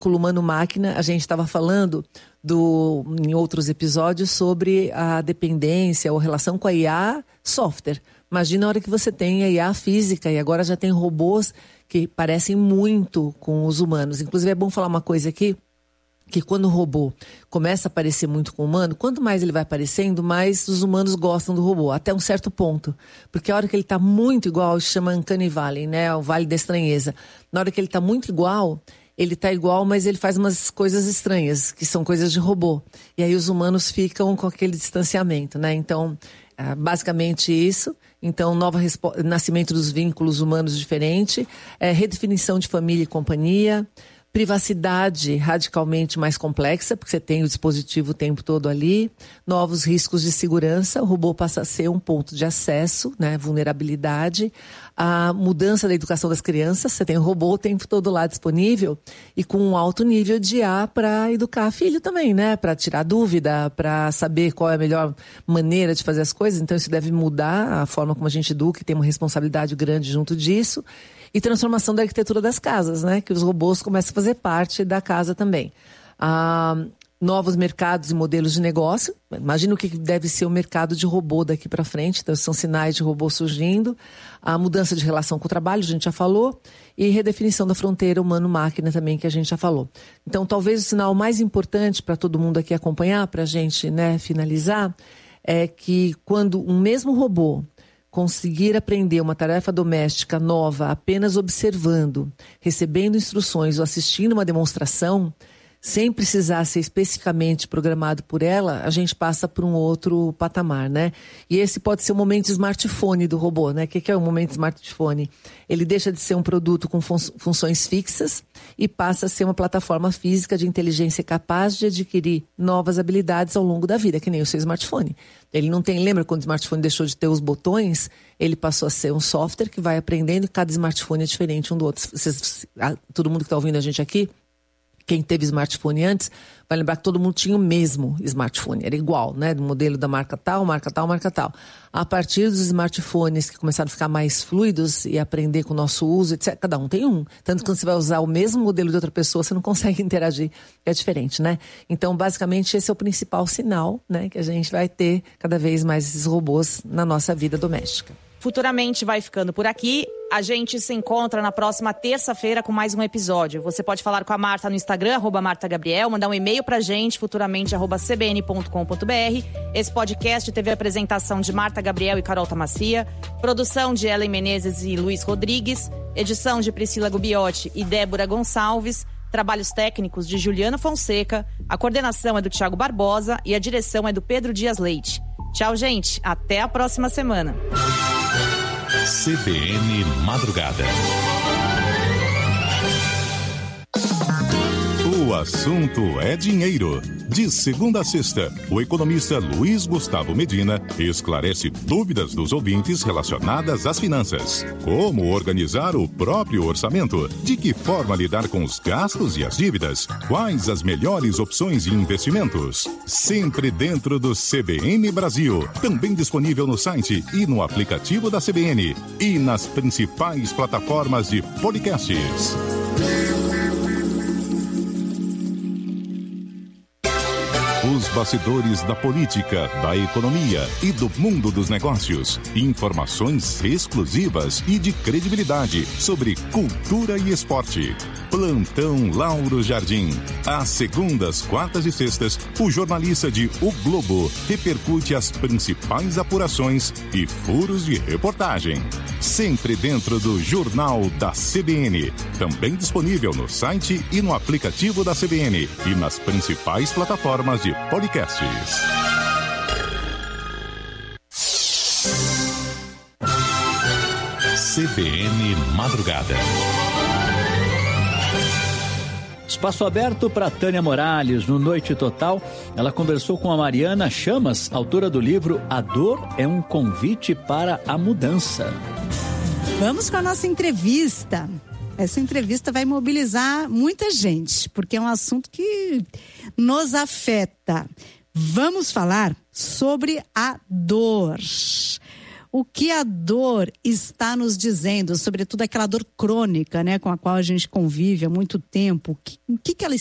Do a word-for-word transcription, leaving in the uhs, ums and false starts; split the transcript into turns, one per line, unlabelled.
vínculo humano-máquina, a gente estava falando do, em outros episódios sobre a dependência ou relação com a I A software. Imagina a hora que você tem a I A física e agora já tem robôs que parecem muito com os humanos. Inclusive é bom falar uma coisa aqui, que quando o robô começa a parecer muito com o humano, quanto mais ele vai aparecendo, mais os humanos gostam do robô, até um certo ponto. Porque a hora que ele está muito igual, chama Uncanny Valley, né? O Vale da Estranheza. Na hora que ele está muito igual, ele está igual, mas ele faz umas coisas estranhas, que são coisas de robô. E aí os humanos ficam com aquele distanciamento, né? Então, basicamente isso. Então, novo respo- nascimento dos vínculos humanos diferente, é, redefinição de família e companhia, privacidade radicalmente mais complexa, porque você tem o dispositivo o tempo todo ali, novos riscos de segurança, o robô passa a ser um ponto de acesso, né, vulnerabilidade, a mudança da educação das crianças, você tem o robô o tempo todo lá disponível e com um alto nível de I A para educar filho também, né, para tirar dúvida, para saber qual é a melhor maneira de fazer as coisas, então isso deve mudar a forma como a gente educa e tem uma responsabilidade grande junto disso. E transformação da arquitetura das casas, né? Que os robôs começam a fazer parte da casa também. Ah, novos mercados e modelos de negócio. Imagina o que deve ser o mercado de robô daqui para frente. Então, são sinais de robô surgindo. A mudança de relação com o trabalho, a gente já falou. E redefinição da fronteira humano-máquina também, que a gente já falou. Então, talvez o sinal mais importante para todo mundo aqui acompanhar, para a gente, né, finalizar, é que quando um mesmo robô conseguir aprender uma tarefa doméstica nova apenas observando, recebendo instruções ou assistindo uma demonstração, sem precisar ser especificamente programado por ela, a gente passa por um outro patamar, né? E esse pode ser o momento smartphone do robô, né? O que é o momento smartphone? Ele deixa de ser um produto com fun- funções fixas e passa a ser uma plataforma física de inteligência capaz de adquirir novas habilidades ao longo da vida, que nem o seu smartphone. Ele não tem, lembra quando o smartphone deixou de ter os botões? Ele passou a ser um software que vai aprendendo e cada smartphone é diferente um do outro. Vocês, todo mundo que está ouvindo a gente aqui, quem teve smartphone antes, vai lembrar que todo mundo tinha o mesmo smartphone, era igual, né? Do modelo da marca tal, marca tal, marca tal. A partir dos smartphones que começaram a ficar mais fluidos e aprender com o nosso uso, etcétera, cada um tem um. Tanto que quando você vai usar o mesmo modelo de outra pessoa, você não consegue interagir, é diferente, né? Então, basicamente, esse é o principal sinal, né? Que a gente vai ter cada vez mais esses robôs na nossa vida doméstica.
Futuramente vai ficando por aqui. A gente se encontra na próxima terça-feira com mais um episódio. Você pode falar com a Marta no Instagram, arroba Marta Gabriel, mandar um e-mail pra gente, futuramente, arroba c b n ponto com ponto b r. Esse podcast teve a apresentação de Marta Gabriel e Carol Tamacia, produção de Ellen Menezes e Luiz Rodrigues, edição de Priscila Gubiotti e Débora Gonçalves, trabalhos técnicos de Juliana Fonseca, a coordenação é do Thiago Barbosa e a direção é do Pedro Dias Leite. Tchau, gente. Até a próxima semana.
C B N Madrugada. O assunto é dinheiro. De segunda a sexta, o economista Luiz Gustavo Medina esclarece dúvidas dos ouvintes relacionadas às finanças. Como organizar o próprio orçamento? De que forma lidar com os gastos e as dívidas? Quais as melhores opções de investimentos? Sempre dentro do C B N Brasil. Também disponível no site e no aplicativo da C B N. E nas principais plataformas de podcasts. Os bastidores da política, da economia e do mundo dos negócios. Informações exclusivas e de credibilidade sobre cultura e esporte. Plantão Lauro Jardim. Às segundas, quartas e sextas, o jornalista de O Globo repercute as principais apurações e furos de reportagem. Sempre dentro do Jornal da C B N. Também disponível no site e no aplicativo da C B N e nas principais plataformas de podcasts. C B N Madrugada.
Espaço aberto para Tânia Morales no Noite Total. Ela conversou com a Mariana Chamas, autora do livro A Dor é um Convite para a Mudança.
Vamos com a nossa entrevista. Essa entrevista vai mobilizar muita gente, porque é um assunto que nos afeta. Vamos falar sobre a dor. o que a dor está nos dizendo, sobretudo aquela dor crônica, né, com a qual a gente convive há muito tempo. O que, o que, que ela